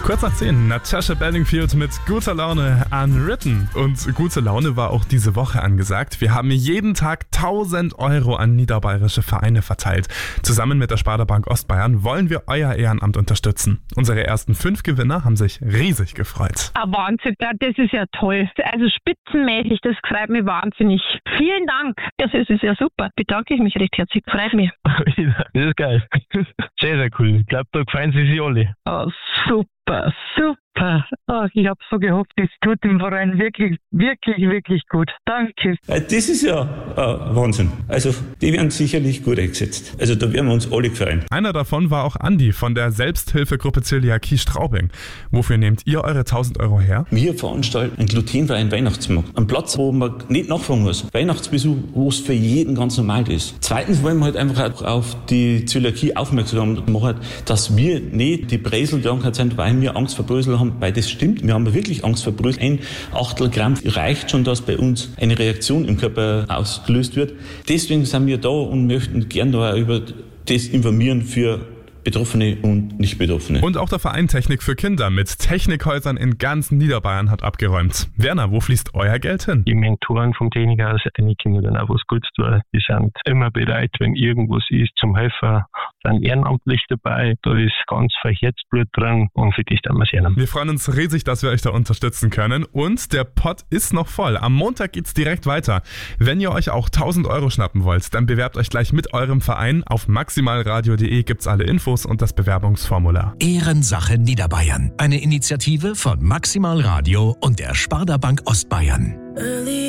Kurz nach 10, Natasha Bedingfield mit guter Laune Unwritten. Und gute Laune war auch diese Woche angesagt. Wir haben jeden Tag 1.000 Euro an niederbayerische Vereine verteilt. Zusammen mit der Sparda-Bank Ostbayern wollen wir euer Ehrenamt unterstützen. Unsere ersten 5 Gewinner haben sich riesig gefreut. Wahnsinn, das ist ja toll. Also spitzenmäßig, das freut mich wahnsinnig. Vielen Dank. Das ist ja super. Bedanke ich mich recht herzlich. Freut mich. Das ist geil. Sehr, sehr cool. Ich glaube, da gefallen sie sich alle. Oh, super, super. Ich habe so gehofft, es tut dem Verein wirklich, wirklich, wirklich gut. Danke. Das ist ja Wahnsinn. Also die werden sicherlich gut eingesetzt. Also da werden wir uns alle freuen. Einer davon war auch Andi von der Selbsthilfegruppe Zöliakie Straubing. Wofür nehmt ihr eure 1.000 Euro her? Wir veranstalten einen glutenfreien Weihnachtsmarkt. Einen Platz, wo man nicht nachfragen muss. Weihnachtsbesuch, wo es für jeden ganz normal ist. Zweitens wollen wir halt einfach auch auf die Zöliakie aufmerksam machen, dass wir nicht die Breselkrankheit sind, weil wir Angst vor Brösel haben, weil das stimmt. Wir haben wirklich Angst vor Brösel. 1 Achtel Gramm reicht schon, dass bei uns eine Reaktion im Körper ausgelöst wird. Deswegen sind wir da und möchten gerne da über das informieren für Betroffene und Nicht-Betroffene. Und auch der Verein Technik für Kinder mit Technikhäusern in ganz Niederbayern hat abgeräumt. Werner, wo fließt euer Geld hin? Die Mentoren vom Technikhaus, die können dann auch was Gutes tun. Die sind immer bereit, wenn irgendwas ist, zum Helfen. Sind ehrenamtlich dabei. Da ist ganz viel Herzblut drin und für das tun wir sehr. Wir freuen uns riesig, dass wir euch da unterstützen können. Und der Pott ist noch voll. Am Montag geht's direkt weiter. Wenn ihr euch auch 1.000 Euro schnappen wollt, dann bewerbt euch gleich mit eurem Verein. Auf maximalradio.de gibt's alle Infos und das Bewerbungsformular. Ehrensache Niederbayern. Eine Initiative von Maximal Radio und der Sparda-Bank Ostbayern.